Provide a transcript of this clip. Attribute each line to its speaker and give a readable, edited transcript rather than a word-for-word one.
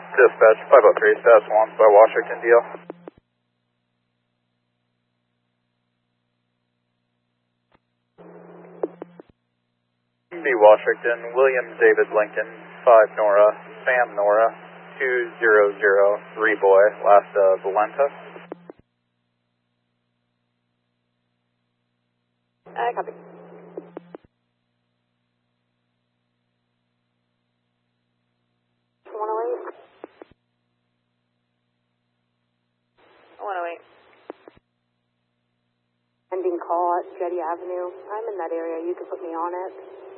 Speaker 1: Dispatch 503, status 1 by Washington, DL. B. Washington, William David Lincoln, 5 Nora, Sam Nora, 2003 boy, last Valenta.
Speaker 2: Copy. 108. 108. Ending call at Jetty Avenue. I'm in that area. You can put me on it.